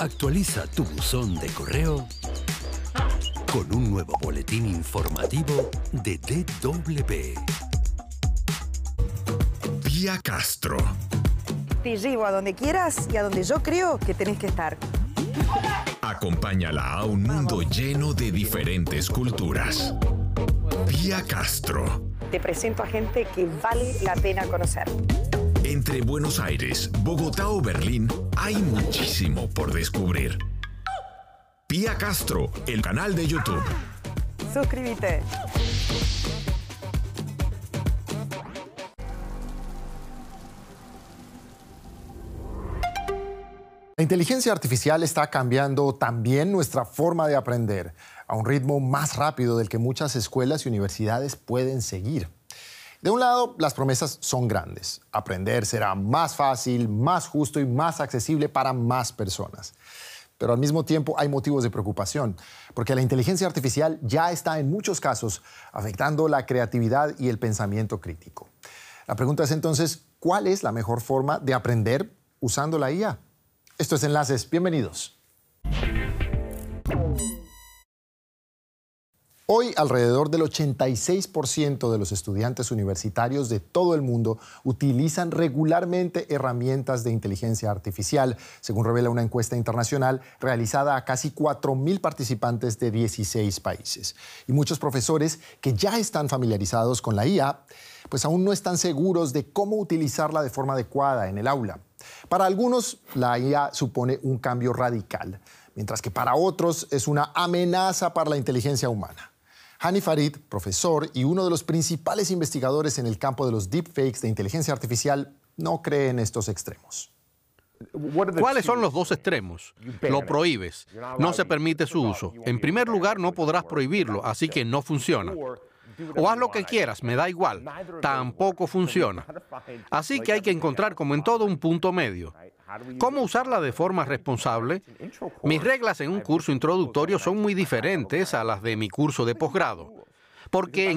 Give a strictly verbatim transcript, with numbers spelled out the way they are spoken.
Actualiza tu buzón de correo con un nuevo boletín informativo de D W. Pía Castro. Te llevo a donde quieras y a donde yo creo que tenés que estar. Acompáñala a un mundo lleno de diferentes culturas. Pía Castro. Te presento a gente que vale la pena conocer. Entre Buenos Aires, Bogotá o Berlín, hay muchísimo por descubrir. Pía Castro, el canal de YouTube. Suscríbete. La inteligencia artificial está cambiando también nuestra forma de aprender a un ritmo más rápido del que muchas escuelas y universidades pueden seguir. De un lado, las promesas son grandes. Aprender será más fácil, más justo y más accesible para más personas. Pero al mismo tiempo hay motivos de preocupación, porque la inteligencia artificial ya está en muchos casos afectando la creatividad y el pensamiento crítico. La pregunta es entonces, ¿cuál es la mejor forma de aprender usando la I A? Esto es Enlaces. Bienvenidos. Hoy, alrededor del ochenta y seis por ciento de los estudiantes universitarios de todo el mundo utilizan regularmente herramientas de inteligencia artificial, según revela una encuesta internacional realizada a casi cuatro mil participantes de dieciséis países. Y muchos profesores que ya están familiarizados con la I A, pues aún no están seguros de cómo utilizarla de forma adecuada en el aula. Para algunos, la I A supone un cambio radical, mientras que para otros es una amenaza para la inteligencia humana. Hani Farid, profesor y uno de los principales investigadores en el campo de los deepfakes de inteligencia artificial, no cree en estos extremos. ¿Cuáles son los dos extremos? Lo prohíbes. No se permite su uso. En primer lugar, no podrás prohibirlo, así que no funciona. O haz lo que quieras, me da igual. Tampoco funciona. Así que hay que encontrar, como en todo, un punto medio. ¿Cómo usarla de forma responsable? Mis reglas en un curso introductorio son muy diferentes a las de mi curso de posgrado, porque